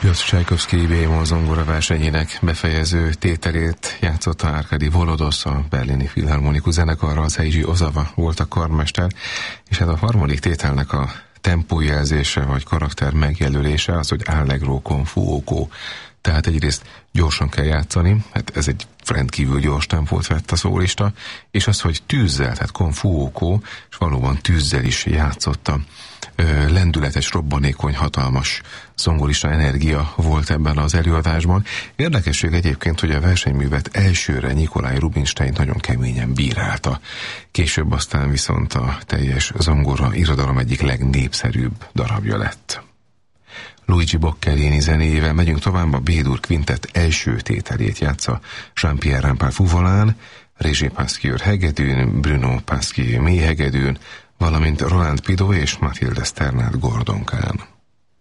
Piotr Csajkovszky B-moll zongora versenyének befejező tételét játszotta Arkadi Volodosz, a berlini filharmonikus zenekarra, az Eiji Ozawa volt a karmester, és hát a harmadik tételnek a tempójelzése vagy karakter megjelölése az, hogy allegro con fuoco. Tehát egyrészt gyorsan kell játszani, hát ez egy rendkívül gyors tempót vett a szólista, és az, hogy tűzzel, tehát con fuoco, és valóban tűzzel is játszotta. Lendületes, robbanékony, hatalmas zongorista energia volt ebben az előadásban. Érdekesség egyébként, hogy a versenyművet elsőre Nikolaj Rubinstein nagyon keményen bírálta. Később aztán viszont a teljes zongora irodalom egyik legnépszerűbb darabja lett. Luigi Boccherini zenéjével megyünk tovább, a B-dur kvintett első tételét játsza Jean-Pierre Rampal fuvolán, Régé Pasquier hegedűn, Bruno Pasquier mély hegedűn, valamint Roland Pidot és Mathilde Sternát gordonkán.